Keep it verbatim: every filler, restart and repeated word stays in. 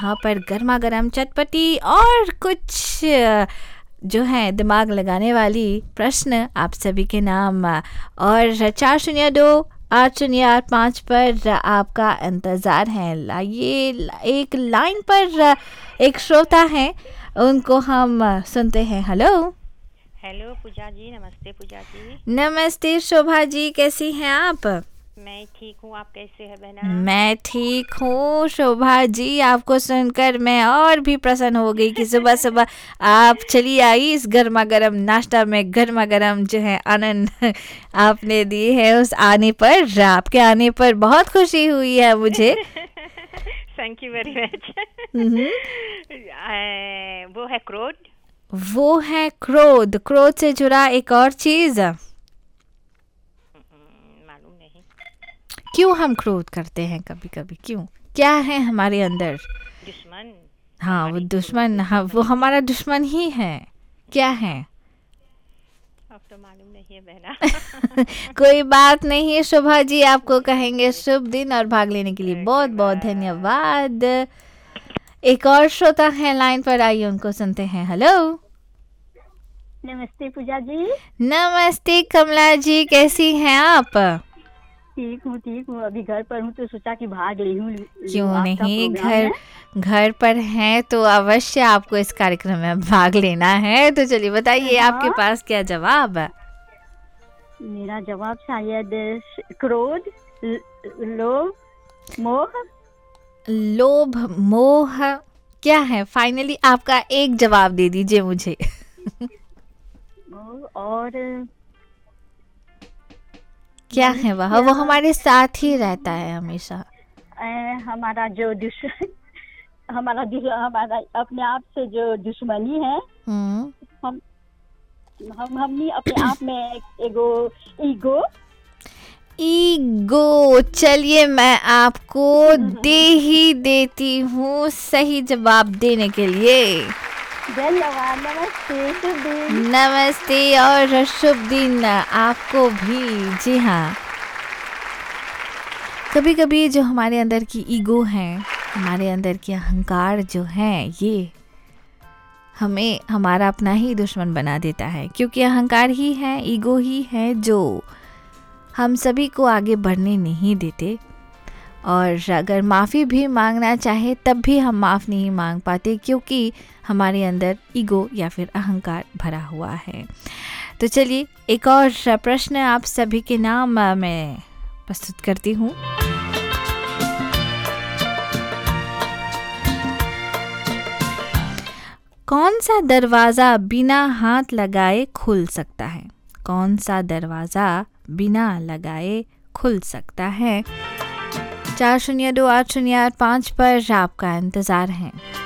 यहाँ पर गर्मा गर्म चटपटी और कुछ अ, जो है दिमाग लगाने वाली प्रश्न आप सभी के नाम अ, और चार शून्य दो आठ शून्य आठ पाँच पर आपका इंतज़ार है। लाइए ला- एक लाइन पर अ, एक श्रोता हैं, उनको हम अ, सुनते हैं। हेलो। हेलो पूजा जी, नमस्ते पूजा जी। नमस्ते शोभा जी, कैसी हैं आप? मैं ठीक हूँ, आप कैसे हैं बहना? मैं ठीक हूँ शोभा जी, आपको सुनकर मैं और भी प्रसन्न हो गई कि सुबह सुबह आप चली आई इस गर्मा गर्म नाश्ता में। गर्मा गर्म जो है आनंद आपने दी है, उस आने पर, आपके आने पर बहुत खुशी हुई है मुझे। Thank you very much. हम्म, वो है क्रोध। वो है क्रोध। क्रोध से जुड़ा एक और चीज, मालूम नहीं। क्यों हम क्रोध करते हैं कभी कभी, क्यों, क्या है हमारे अंदर? दुश्मन। हाँ, वो हमारी दुश्मन, क्रोध हाँ वो दुश्मन। हमारा दुश्मन ही है। क्या है? अब तो मालूम नहीं है बहना। कोई बात नहीं है शोभा जी, आपको कहेंगे शुभ दिन और भाग लेने के लिए बहुत बहुत धन्यवाद। एक और श्रोता है लाइन पर, आइए उनको सुनते हैं। हेलो। नमस्ते पूजा जी। नमस्ते कमला जी, कैसी हैं आप? ठीक हूँ ठीक हूँ, अभी घर पर हूँ तो सोचा कि भाग ले हूँ। क्यों नहीं, घर घर पर हैं तो अवश्य आपको इस कार्यक्रम में भाग लेना है। तो चलिए बताइए, हाँ। आपके पास क्या जवाब है? मेरा जवाब शायद क्रोध, लोभ, मोह। लोभ मोह क्या है? फाइनली आपका एक जवाब दे दीजिए मुझे। और क्या है वह? वो हमारे साथ ही रहता है हमेशा। हमारा जो दुश्मन, हमारा हमारा अपने आप से जो दुश्मनी है, हम हम हमनी अपने आप में एगो ईगो ईगो। चलिए मैं आपको दे ही देती हूँ सही जवाब देने के लिए। धन्यवाद। नमस्ते, शुभ दिन। नमस्ते और शुभ दिन आपको भी। जी हाँ, कभी कभी जो हमारे अंदर की ईगो है, हमारे अंदर की अहंकार जो है, ये हमें हमारा अपना ही दुश्मन बना देता है, क्योंकि अहंकार ही है, ईगो ही है जो हम सभी को आगे बढ़ने नहीं देते। और अगर माफ़ी भी मांगना चाहे तब भी हम माफ़ नहीं मांग पाते, क्योंकि हमारे अंदर ईगो या फिर अहंकार भरा हुआ है। तो चलिए एक और प्रश्न आप सभी के नाम मैं प्रस्तुत करती हूँ। कौन सा दरवाज़ा बिना हाथ लगाए खुल सकता है? कौन सा दरवाज़ा बिना लगाए खुल सकता है? चार शून्य दो आठ शून्य आठ पाँच पर आपका इंतज़ार है।